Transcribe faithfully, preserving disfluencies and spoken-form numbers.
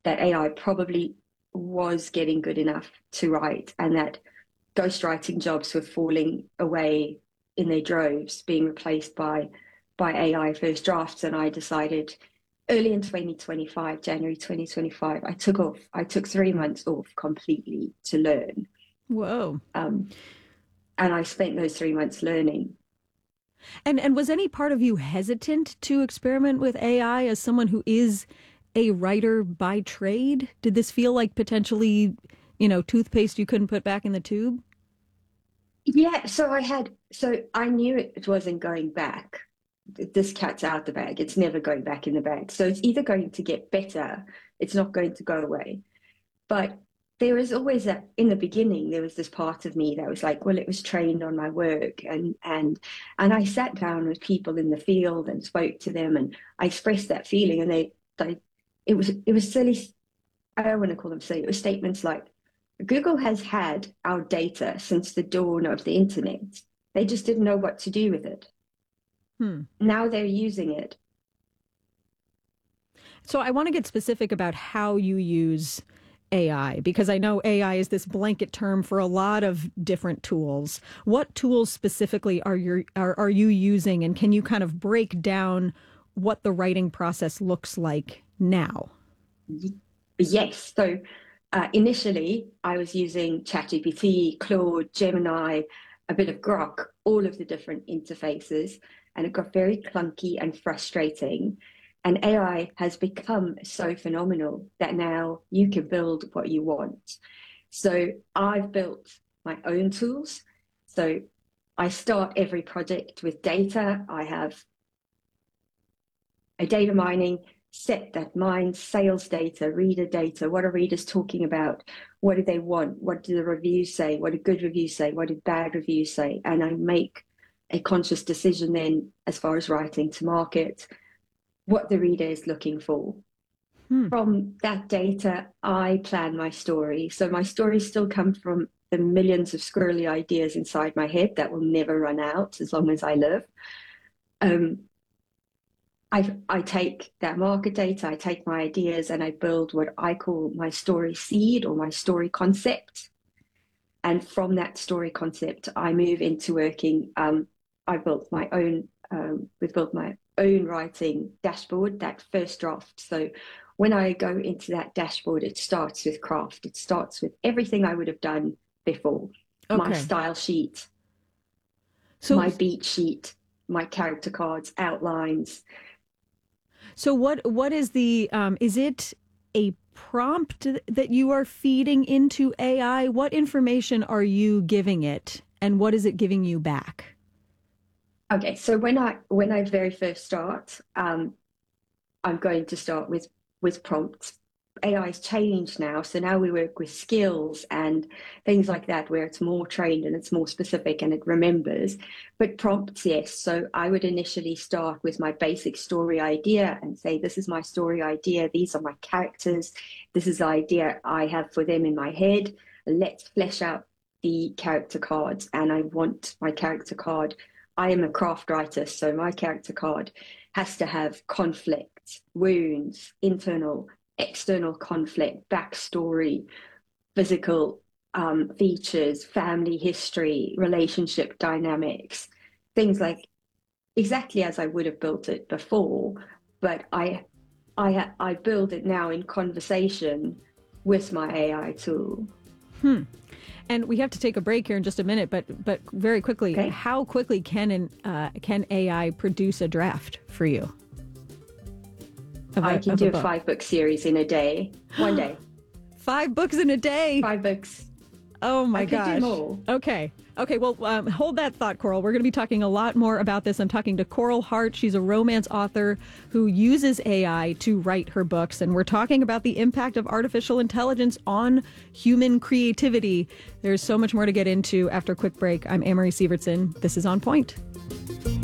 that A I probably was getting good enough to write, and that ghostwriting jobs were falling away in their droves, being replaced by by A I first drafts. And I decided early in twenty twenty-five, January twenty twenty-five, I took off. I took three months off completely to learn. Whoa. Um, and I spent those three months learning. And and was any part of you hesitant to experiment with A I as someone who is a writer by trade? Did this feel like potentially, you know, toothpaste you couldn't put back in the tube? Yeah, so I had, so I knew it wasn't going back. This cat's out the bag. It's never going back in the bag. So it's either going to get better, it's not going to go away. But there was always that, in the beginning, there was this part of me that was like, well, it was trained on my work. And and and I sat down with people in the field and spoke to them, and I expressed that feeling, and they, they it was it was silly. I don't want to call them silly. It was statements like, Google has had our data since the dawn of the internet. They just didn't know what to do with it. Hmm. Now they're using it. So I want to get specific about how you use A I, because I know A I is this blanket term for a lot of different tools. What tools specifically are you are, are you using, and can you kind of break down what the writing process looks like now? Yes. So uh, initially, I was using ChatGPT, Claude, Gemini, a bit of Grok, all of the different interfaces, and it got very clunky and frustrating. And A I has become so phenomenal that now you can build what you want. So I've built my own tools. So I start every project with data. I have a data mining set that mines sales data, reader data. What are readers talking about? What do they want? What do the reviews say? What do good reviews say? What do bad reviews say? And I make a conscious decision then as far as writing to market, what the reader is looking for. Hmm. From that data, I plan my story. So my stories still come from the millions of squirrely ideas inside my head that will never run out as long as I live. Um, I, I take that market data, I take my ideas, and I build what I call my story seed or my story concept. And from that story concept, I move into working. Um, I built my own, um, we've built my own writing dashboard, that first draft. So when I go into that dashboard, it starts with craft. It starts with everything I would have done before. Okay. My style sheet, So, my beat sheet, my character cards, outlines. so what what is the um, is it a prompt that you are feeding into A I? What information are you giving it, and what is it giving you back? Okay, so when I when I very first start, um, I'm going to start with with prompts. A I's changed now, so now we work with skills and things like that, where it's more trained and it's more specific and it remembers. But prompts, yes. So I would initially start with my basic story idea and say, this is my story idea. These are my characters. This is the idea I have for them in my head. Let's flesh out the character cards. And I want my character card. I am a craft writer, so my character card has to have conflict, wounds, internal, external conflict, backstory, physical um, features, family history, relationship dynamics, things like exactly as I would have built it before, but I, I, I build it now in conversation with my A I tool. Hmm. And we have to take a break here in just a minute, but but very quickly, Okay. how quickly can an uh, can A I produce a draft for you? Of a- I can of do a book? five book series in a day, one day, Five books in a day. five books. Oh my I could do gosh. more. Okay. Okay. Well, um, hold that thought, Coral. We're going to be talking a lot more about this. I'm talking to Coral Hart. She's a romance author who uses A I to write her books. And we're talking about the impact of artificial intelligence on human creativity. There's so much more to get into after a quick break. I'm Amory Sievertson. This is On Point.